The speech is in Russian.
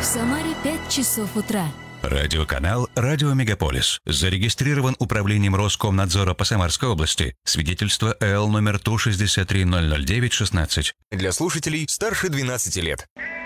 В Самаре 5 часов утра. Радиоканал «Радио Мегаполис». Зарегистрирован управлением Роскомнадзора по Самарской области. Свидетельство ЭЛ номер ТУ 6300916. Для слушателей старше 12 лет.